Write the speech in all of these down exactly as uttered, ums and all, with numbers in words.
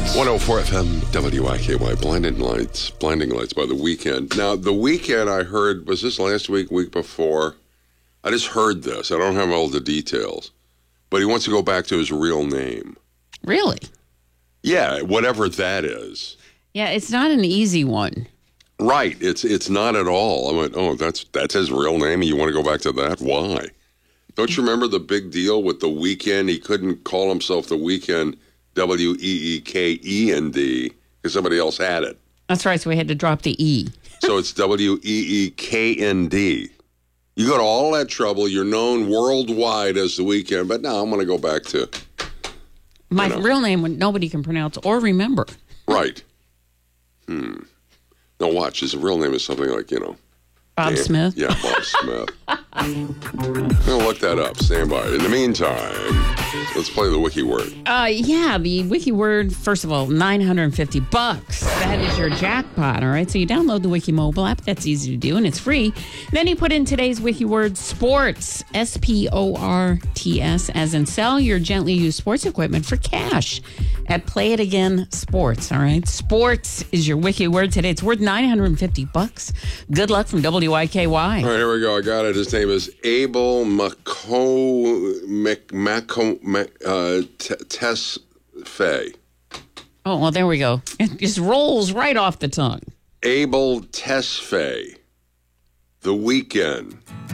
one oh four F M, W I K Y, Blinding Lights, Blinding Lights by The Weeknd. Now, The Weeknd, I heard, was this last week, week before? I just heard this. I don't have all the details. But he wants to go back to his real name. Really? Yeah, whatever that is. Yeah, it's not an easy one. Right. It's it's not at all. I went, oh, that's that's his real name, and you want to go back to that? Why? Don't you remember the big deal with The Weeknd? He couldn't call himself The Weeknd, W E E K E N D, because somebody else had it. That's right, so we had to drop the E. So it's W E E K N D. You go to all that trouble. You're known worldwide as The Weeknd, but now I'm going to go back to... My you know. real name, nobody can pronounce or remember. Right. Hmm. Now watch, his real name is something like, you know... Bob Dan- Smith? Yeah, Bob Smith. I'm going to look that up. Stand by. In the meantime, let's play the wiki word. Uh, yeah, the wiki word, first of all, nine hundred fifty bucks. That is your jackpot, all right? So you download the Wiki mobile app. That's easy to do, and it's free. Then you put in today's wiki word, sports, S P O R T S, as in sell your gently used sports equipment for cash at Play It Again Sports, all right? Sports is your wiki word today. It's worth nine hundred fifty bucks. Good luck from W I K Y. All right, here we go. I got it. His name is Abel Mako, Mc, Mako, Mc, uh, T- Tesfaye. Oh, well, there we go. It just rolls right off the tongue. Abel Tesfaye. The Weeknd.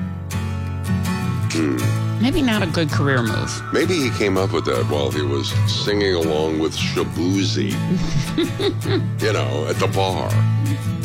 Hmm. Maybe not a good career move. Maybe he came up with that while he was singing along with Shabuzi, you know, at the bar.